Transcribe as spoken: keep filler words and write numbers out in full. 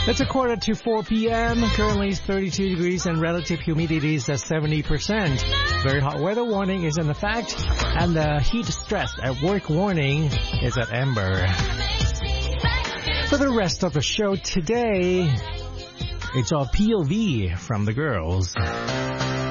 It's a quarter to four p.m. Currently it's thirty-two degrees and relative humidity is at seventy percent. Very hot weather warning is in effect, and the heat stress at work warning is at amber. For the rest of the show today, it's all P O V from the girls.